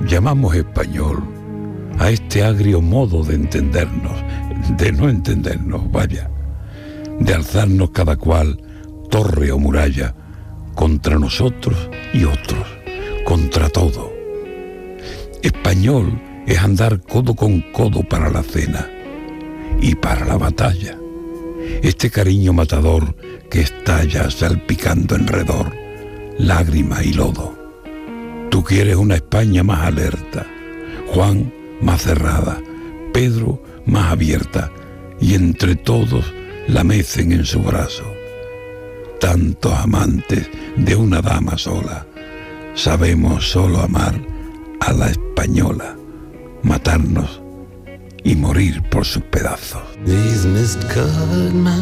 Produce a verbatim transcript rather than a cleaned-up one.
Llamamos español a este agrio modo de entendernos, de no entendernos, vaya, de alzarnos cada cual torre o muralla contra nosotros y otros, contra todo. Español es andar codo con codo para la cena y para la batalla. Este cariño matador que estalla salpicando enredor, lágrima y lodo. Tú quieres una España más alerta, Juan más cerrada, Pedro más abierta, y entre todos la mecen en su brazo. Tantos amantes de una dama sola, sabemos solo amar a la española, matarnos y morir por sus pedazos.